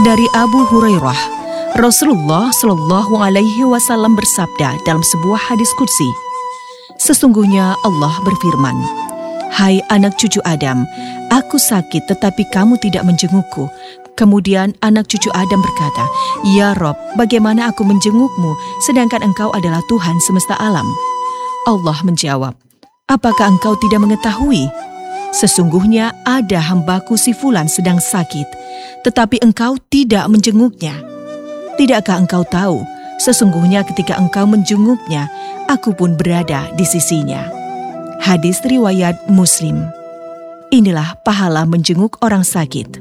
Dari Abu Hurairah, Rasulullah Shallallahu Alaihi Wasallam bersabda dalam sebuah hadis qudsi, sesungguhnya Allah berfirman, "Hai anak cucu Adam, aku sakit tetapi kamu tidak menjengukku." Kemudian anak cucu Adam berkata, "Ya Rob, bagaimana aku menjengukmu sedangkan engkau adalah Tuhan semesta alam?" Allah menjawab, "Apakah engkau tidak mengetahui? Sesungguhnya ada hambaku si Fulan sedang sakit, tetapi engkau tidak menjenguknya. Tidakkah engkau tahu, sesungguhnya ketika engkau menjenguknya, aku pun berada di sisinya." Hadis riwayat Muslim. Inilah pahala menjenguk orang sakit.